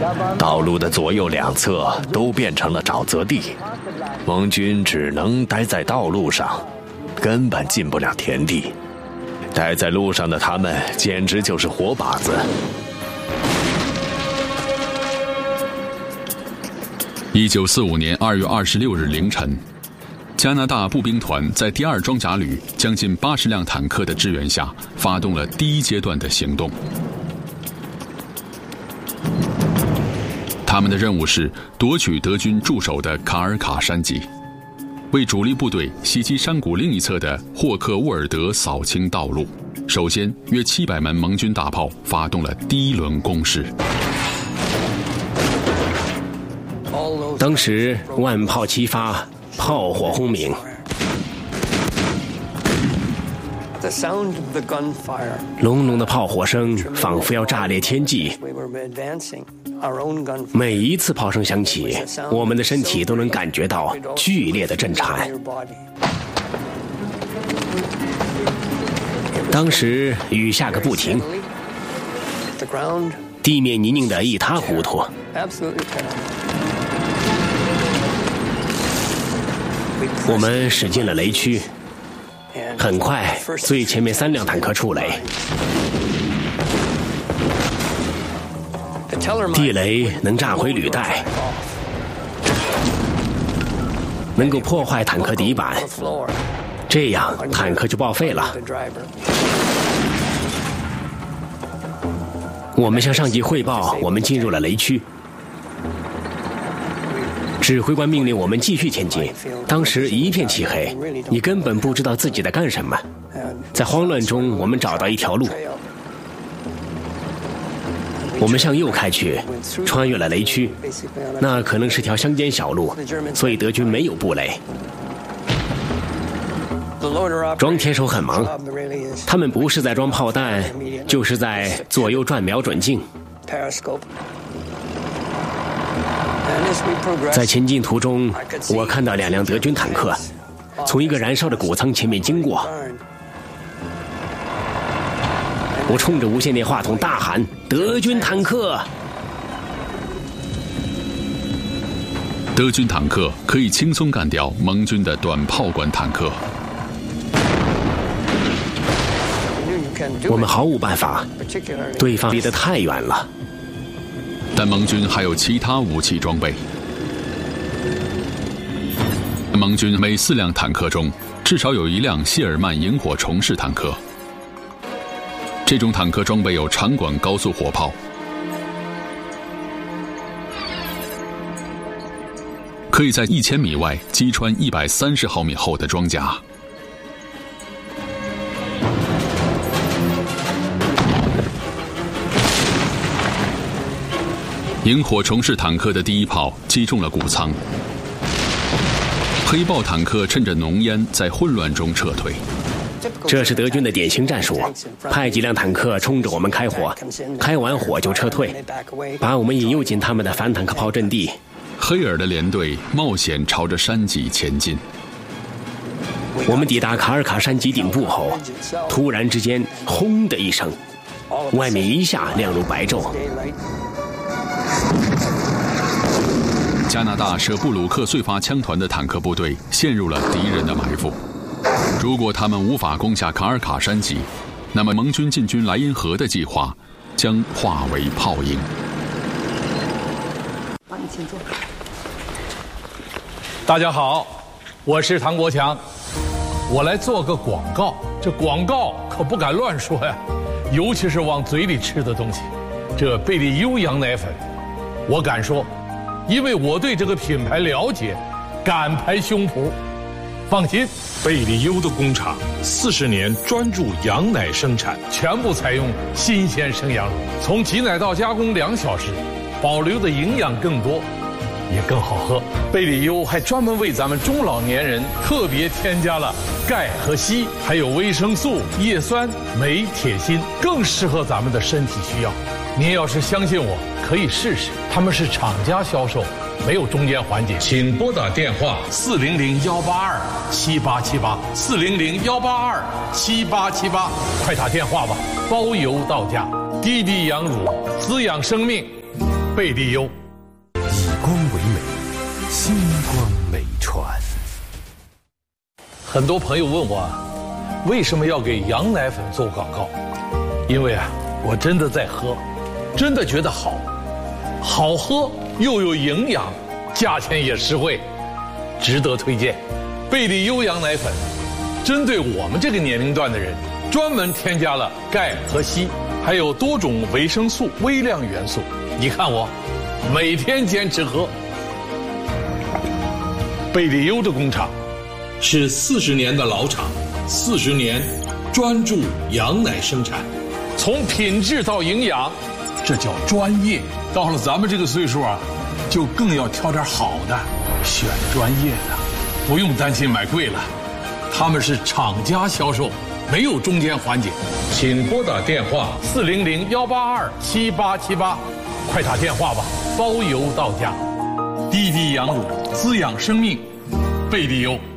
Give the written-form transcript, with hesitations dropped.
道路的左右两侧都变成了沼泽地，盟军只能待在道路上，根本进不了田地。待在路上的他们简直就是活靶子。 1945年2月26日凌晨，加拿大步兵团在第2装甲旅将近80辆坦克的支援下，发动了第1阶段的行动。他们的任务是夺取德军驻守的卡尔卡山脊，为主力部队袭击山谷另一侧的霍克沃尔德扫清道路。首先，约700门盟军大炮发动了第1轮攻势。 当时万炮齐发，炮火轰鸣，隆隆的炮火声仿佛要炸裂天际。每一次炮声响起，我们的身体都能感觉到剧烈的震颤。当时雨下个不停，地面泥泞得一塌糊涂。我们驶进了雷区，很快最前面3辆坦克触雷。地雷能炸毁履带，能够破坏坦克底板，这样坦克就报废了。我们向上级汇报，我们进入了雷区。指挥官命令我们继续前进，当时一片漆黑，你根本不知道自己在干什么。在慌乱中，我们找到一条路，我们向右开去，穿越了雷区。那可能是条乡间小路，所以德军没有布雷。装填手很忙，他们不是在装炮弹，就是在左右转瞄准镜。在前进途中，我看到2辆德军坦克从一个燃烧的谷仓前面经过。我冲着无线电话筒大喊：“德军坦克！” 德军坦克可以轻松干掉盟军的短炮管坦克。 我们毫无办法，对方离得太远了。 但盟军还有其他武器装备。盟军每4辆坦克中，至少有1辆谢尔曼萤火虫式坦克。这种坦克装备有长管高速火炮，可以在1000米外击穿130毫米厚的装甲。萤火虫式坦克的第1炮击中了谷仓，黑豹坦克趁着浓烟在混乱中撤退。 这是德军的典型战术，派几辆坦克冲着我们开火，开完火就撤退，把我们引诱进他们的反坦克炮阵地。 黑尔的连队冒险朝着山脊前进。 我们抵达卡尔卡山脊顶部后，突然之间轰的一声，外面一下亮如白昼。 加拿大舍布鲁克碎发枪团的坦克部队陷入了敌人的埋伏。如果他们无法攻下卡尔卡山脊，那么盟军进军莱茵河的计划将化为泡影。 大家好，我是唐国强，我来做个广告。这广告可不敢乱说呀，尤其是往嘴里吃的东西。这贝利优羊奶粉，我敢说，因为我对这个品牌了解，敢拍胸脯。放心， 贝利优的工厂40年专注羊奶生产， 全部采用新鲜生羊乳，从挤奶到加工2小时，保留的营养更多，也更好喝。贝利优还专门为咱们中老年人特别添加了钙和硒，还有维生素、叶酸、镁、铁、锌，更适合咱们的身体需要。您要是相信我，可以试试。他们是厂家销售，没有中间环节。 请拨打电话 400-182-7878，400-182-7878，快打电话吧，包邮到家。滴滴羊乳，滋养生命。 贝利优。 以光为美，星光美传。 很多朋友问我，为什么要给羊奶粉做广告？因为我真的在喝，真的觉得好，好喝又有营养，价钱也实惠，值得推荐。贝利优羊奶粉，针对我们这个年龄段的人，专门添加了钙和硒，还有多种维生素、微量元素。你看我，每天坚持喝。贝利优的工厂是40年的老厂，40年专注羊奶生产，从品质到营养，这叫专业。到了咱们这个岁数就更要挑点好的，选专业的，不用担心买贵了。他们是厂家销售，没有中间环节。请拨打电话400-182-7878，快打电话吧，包邮到家。滴滴羊乳滋养生命，贝利优。